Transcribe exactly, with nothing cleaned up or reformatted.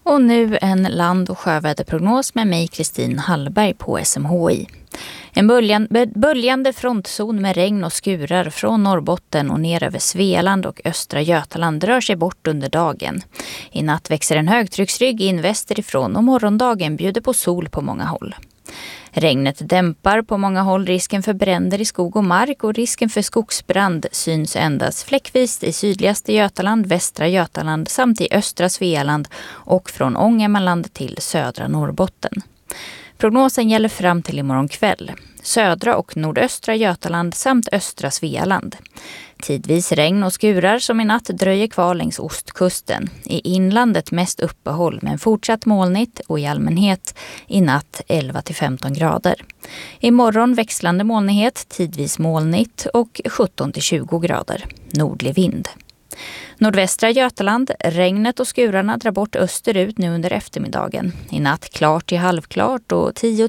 Och nu en land- och sjöväderprognos med mig Kristin Hallberg på S M H I. En böljande, böljande frontzon med regn och skurar från Norrbotten och ner över Svealand och östra Götaland rör sig bort under dagen. I natt växer en högtrycksrygg in västerifrån och morgondagen bjuder på sol på många håll. Regnet dämpar på många håll risken för bränder i skog och mark och risken för skogsbrand syns endast fläckvis i sydligaste Götaland, västra Götaland samt i östra Svealand och från Ångermanland till södra Norrbotten. Prognosen gäller fram till imorgon kväll. Södra och nordöstra Götaland samt östra Svealand. Tidvis regn och skurar som i natt dröjer kvar längs ostkusten. I inlandet mest uppehåll men fortsatt molnigt och i allmänhet i natt elva till femton grader. Imorgon växlande molnighet, tidvis molnigt och sjutton till tjugo grader. Nordlig vind. Nordvästra Götaland, regnet och skurarna drar bort österut nu under eftermiddagen. I natt klart till halvklart och tio